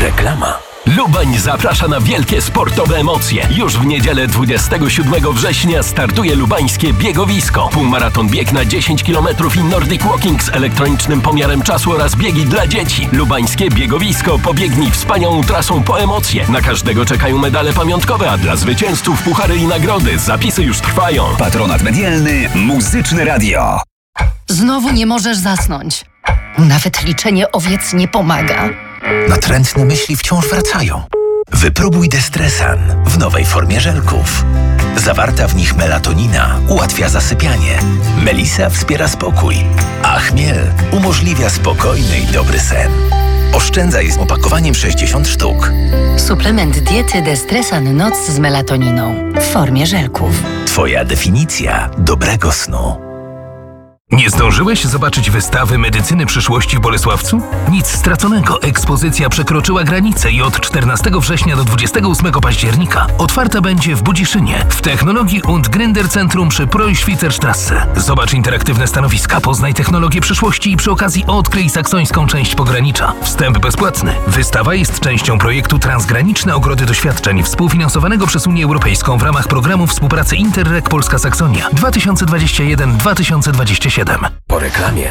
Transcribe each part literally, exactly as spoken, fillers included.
Reklama. Lubań zaprasza na wielkie sportowe emocje. Już w niedzielę dwudziestego siódmego września startuje lubańskie biegowisko. Półmaraton, bieg na dziesięć kilometrów i Nordic Walking z elektronicznym pomiarem czasu oraz biegi dla dzieci. Lubańskie biegowisko. Pobiegnij wspaniałą trasą po emocje. Na każdego czekają medale pamiątkowe, a dla zwycięzców puchary i nagrody. Zapisy już trwają. Patronat medialny Muzyczne Radio. Znowu nie możesz zasnąć. Nawet liczenie owiec nie pomaga. Natrętne myśli wciąż wracają. Wypróbuj Destresan w nowej formie żelków. Zawarta w nich melatonina ułatwia zasypianie. Melisa wspiera spokój, a chmiel umożliwia spokojny i dobry sen. Oszczędzaj z opakowaniem sześćdziesiąt sztuk. Suplement diety Destresan Noc z melatoniną w formie żelków. Twoja definicja dobrego snu. Nie zdążyłeś zobaczyć wystawy medycyny przyszłości w Bolesławcu? Nic straconego. Ekspozycja przekroczyła granicę i od czternastego września do dwudziestego ósmego października otwarta będzie w Budziszynie, w Technologii und Gründerzentrum przy Preußwieserstrasse. Zobacz interaktywne stanowiska, poznaj technologię przyszłości i przy okazji odkryj saksońską część pogranicza. Wstęp bezpłatny. Wystawa jest częścią projektu Transgraniczne Ogrody Doświadczeń, współfinansowanego przez Unię Europejską w ramach programu współpracy Interreg Polska Saksonia dwa tysiące dwudziesty pierwszy do dwa tysiące dwudziestego siódmego. Po reklamie.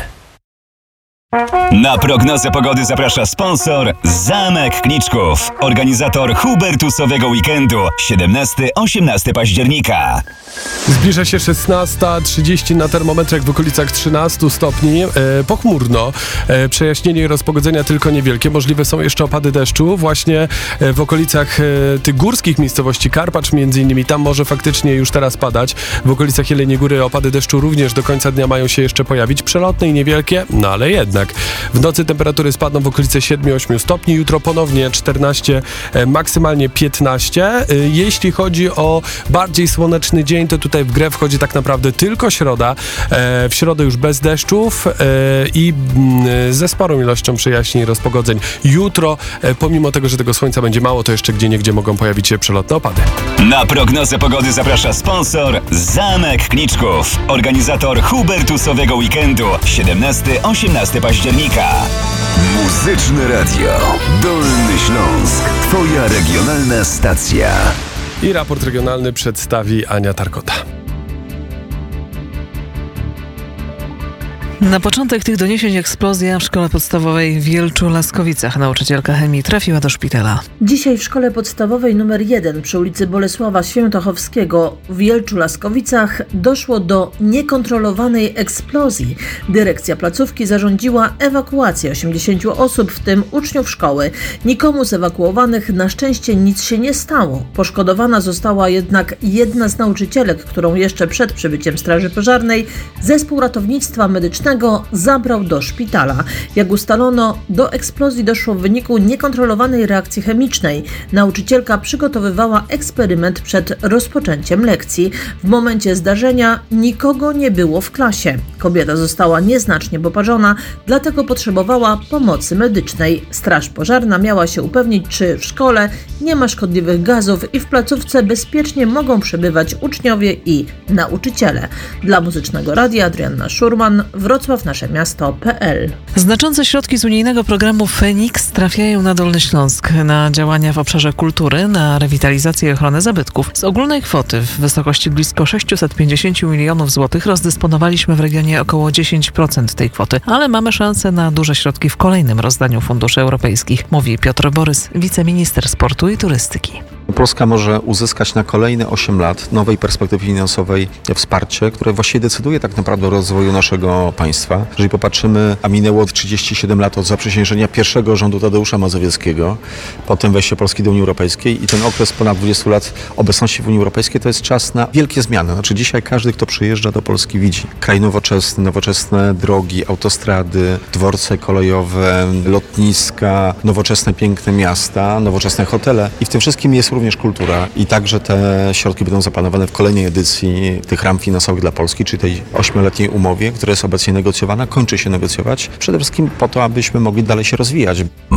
Na prognozę pogody zaprasza sponsor Zamek Kniczków, organizator Hubertusowego Weekendu siedemnastego do osiemnastego października. Zbliża się szesnasta trzydzieści na termometrach w okolicach trzynastu stopni. E, pochmurno. E, przejaśnienie i rozpogodzenia tylko niewielkie. Możliwe są jeszcze opady deszczu. Właśnie e, w okolicach e, tych górskich miejscowości Karpacz między innymi. Tam może faktycznie już teraz padać. W okolicach Jeleniej Góry opady deszczu również do końca dnia mają się jeszcze pojawić. Przelotne i niewielkie, no ale jednak. W nocy temperatury spadną w okolice siedem do ośmiu stopni. Jutro ponownie czternaście, e, maksymalnie piętnaście. E, jeśli chodzi o bardziej słoneczny dzień, to tutaj w grę wchodzi tak naprawdę tylko środa. E, w środę już bez deszczów e, i m, ze sporą ilością przejaśnień i rozpogodzeń. Jutro, e, pomimo tego, że tego słońca będzie mało, to jeszcze gdzieniegdzie mogą pojawić się przelotne opady. Na prognozę pogody zaprasza sponsor Zamek Kniczków, organizator Hubertusowego Weekendu siedemnastego do osiemnastego października. Muzyczne Radio. Dolny Śląsk. Twoja regionalna stacja. I raport regionalny przedstawi Ania Tarkota. Na początek tych doniesień eksplozja w szkole podstawowej w Wielczu-Laskowicach. Nauczycielka chemii trafiła do szpitala. Dzisiaj w szkole podstawowej numer jeden przy ulicy Bolesława Świętochowskiego w Wielczu-Laskowicach doszło do niekontrolowanej eksplozji. Dyrekcja placówki zarządziła ewakuację osiemdziesięciu osób, w tym uczniów szkoły. Nikomu z ewakuowanych na szczęście nic się nie stało. Poszkodowana została jednak jedna z nauczycielek, którą jeszcze przed przybyciem straży pożarnej zespół ratownictwa medycznego zabrał do szpitala. Jak ustalono, do eksplozji doszło w wyniku niekontrolowanej reakcji chemicznej. Nauczycielka przygotowywała eksperyment przed rozpoczęciem lekcji. W momencie zdarzenia nikogo nie było w klasie. Kobieta została nieznacznie poparzona, dlatego potrzebowała pomocy medycznej. Straż pożarna miała się upewnić, czy w szkole nie ma szkodliwych gazów i w placówce bezpiecznie mogą przebywać uczniowie i nauczyciele. Dla Muzycznego Radia Adrianna Szurman, Wrocław nasze miasto kropka pe el. Znaczące środki z unijnego programu Feniks trafiają na Dolny Śląsk, na działania w obszarze kultury, na rewitalizację i ochronę zabytków. Z ogólnej kwoty w wysokości blisko sześćset pięćdziesiąt milionów złotych rozdysponowaliśmy w regionie około dziesięć procent tej kwoty, ale mamy szansę na duże środki w kolejnym rozdaniu funduszy europejskich, mówi Piotr Borys, wiceminister sportu i turystyki. Polska może uzyskać na kolejne osiem lat nowej perspektywy finansowej wsparcie, które właściwie decyduje tak naprawdę o rozwoju naszego państwa. Jeżeli popatrzymy, a minęło trzydzieści siedem lat od zaprzysiężenia pierwszego rządu Tadeusza Mazowieckiego, potem wejście Polski do Unii Europejskiej i ten okres ponad dwudziestu lat obecności w Unii Europejskiej to jest czas na wielkie zmiany. Znaczy dzisiaj każdy, kto przyjeżdża do Polski, widzi kraj nowoczesny, nowoczesne drogi, autostrady, dworce kolejowe, lotniska, nowoczesne, piękne miasta, nowoczesne hotele i w tym wszystkim jest również kultura i także te środki będą zaplanowane w kolejnej edycji tych ram finansowych dla Polski, czyli tej ośmioletniej umowie, która jest obecnie negocjowana, kończy się negocjować, przede wszystkim po to, abyśmy mogli dalej się rozwijać.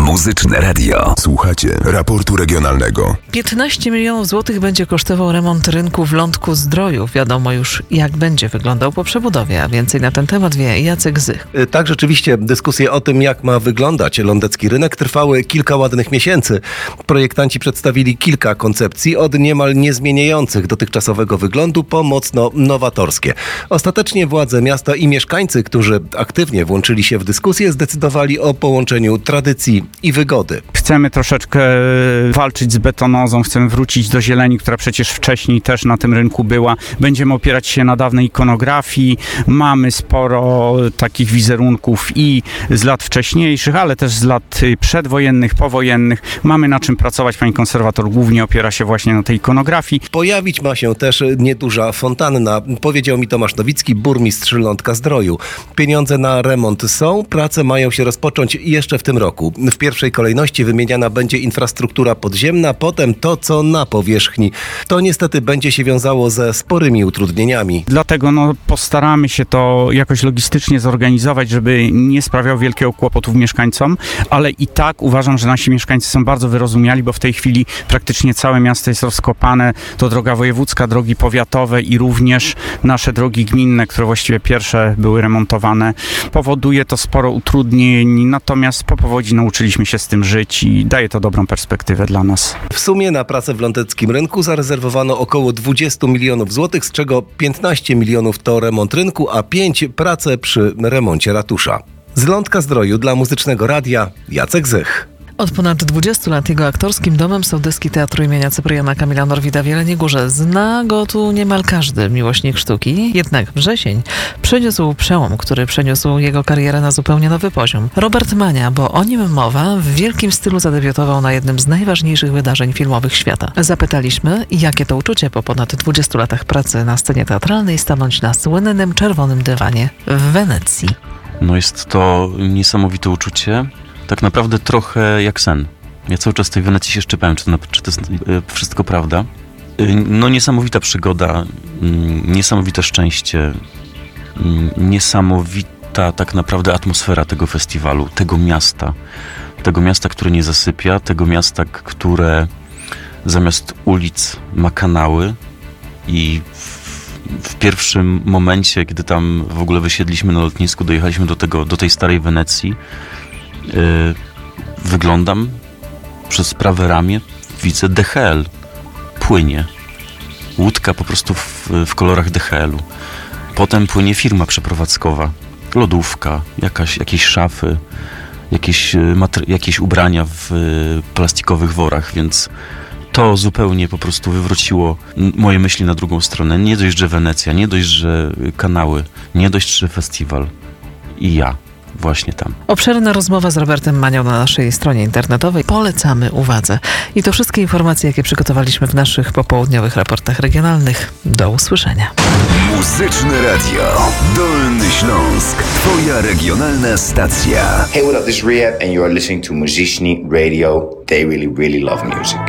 Muzyczne Radio. Słuchacie raportu regionalnego. piętnaście milionów złotych będzie kosztował remont rynku w Lądku-Zdroju. Wiadomo już, jak będzie wyglądał po przebudowie, a więcej na ten temat wie Jacek Zych. Tak, rzeczywiście dyskusje o tym, jak ma wyglądać lądecki rynek, trwały kilka ładnych miesięcy. Projektanci przedstawili kilka koncepcji, od niemal niezmieniających dotychczasowego wyglądu po mocno nowatorskie. Ostatecznie władze miasta i mieszkańcy, którzy aktywnie włączyli się w dyskusję, zdecydowali o połączeniu tradycji i wygody. Chcemy troszeczkę walczyć z betonozą, chcemy wrócić do zieleni, która przecież wcześniej też na tym rynku była. Będziemy opierać się na dawnej ikonografii. Mamy sporo takich wizerunków i z lat wcześniejszych, ale też z lat przedwojennych, powojennych. Mamy na czym pracować. Pani konserwator głównie opiera się właśnie na tej ikonografii. Pojawić ma się też nieduża fontanna, powiedział mi Tomasz Nowicki, burmistrz Lądka-Zdroju. Pieniądze na remont są, prace mają się rozpocząć jeszcze w tym roku. W pierwszej kolejności wymieniana będzie infrastruktura podziemna, potem to, co na powierzchni. To niestety będzie się wiązało ze sporymi utrudnieniami. Dlatego no, postaramy się to jakoś logistycznie zorganizować, żeby nie sprawiał wielkiego kłopotu mieszkańcom, ale i tak uważam, że nasi mieszkańcy są bardzo wyrozumiali, bo w tej chwili praktycznie całe miasto jest rozkopane. To droga wojewódzka, drogi powiatowe i również nasze drogi gminne, które właściwie pierwsze były remontowane. Powoduje to sporo utrudnień, natomiast po powodzi nauczyliśmy się z tym żyć i daje to dobrą perspektywę dla nas. W sumie na pracę w lądeckim rynku zarezerwowano około dwadzieścia milionów złotych, z czego piętnaście milionów to remont rynku, a pięć prace przy remoncie ratusza. Z Lądka-Zdroju dla Muzycznego Radia Jacek Zych. Od ponad dwudziestu lat jego aktorskim domem są deski Teatru imienia Cypriana Kamila Norwida w Jeleniej Górze. Zna go tu niemal każdy miłośnik sztuki, jednak wrzesień przyniósł przełom, który przeniósł jego karierę na zupełnie nowy poziom. Robert Mania, bo o nim mowa, w wielkim stylu zadebiutował na jednym z najważniejszych wydarzeń filmowych świata. Zapytaliśmy, jakie to uczucie po ponad dwudziestu latach pracy na scenie teatralnej stanąć na słynnym czerwonym dywanie w Wenecji. No jest to niesamowite uczucie. Tak naprawdę trochę jak sen. Ja cały czas w tej Wenecji się szczypałem, czy to, czy to jest wszystko prawda. No niesamowita przygoda, niesamowite szczęście, niesamowita tak naprawdę atmosfera tego festiwalu, tego miasta. Tego miasta, które nie zasypia, tego miasta, które zamiast ulic ma kanały i w, w pierwszym momencie, gdy tam w ogóle wysiedliśmy na lotnisku, dojechaliśmy do, tego, do tej starej Wenecji, Yy, wyglądam przez prawe ramię, widzę D H L, płynie. Łódka po prostu w, w kolorach D H L-u. Potem płynie firma przeprowadzkowa, lodówka, jakaś, jakieś szafy, jakieś, mater- jakieś ubrania w y, plastikowych worach, więc to zupełnie po prostu wywróciło moje myśli na drugą stronę. Nie dość, że Wenecja, nie dość, że kanały, nie dość, że festiwal i ja. Właśnie tam. Obszerna rozmowa z Robertem Manią na naszej stronie internetowej. Polecamy uwadze. I to wszystkie informacje, jakie przygotowaliśmy w naszych popołudniowych raportach regionalnych. Do usłyszenia. Muzyczne Radio. Dolny Śląsk. Twoja regionalna stacja. Hey, what up? This is Rehab and you are listening to Muzyczne Radio. They really, really love music.